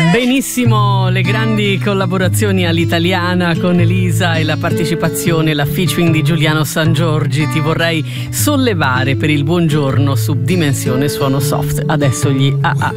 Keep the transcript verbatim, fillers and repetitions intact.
Benissimo, le grandi collaborazioni all'italiana con Elisa e la partecipazione, la featuring di Giuliano Sangiorgi. Ti vorrei sollevare per il buongiorno su Dimensione Suono Soft. Adesso gli A A.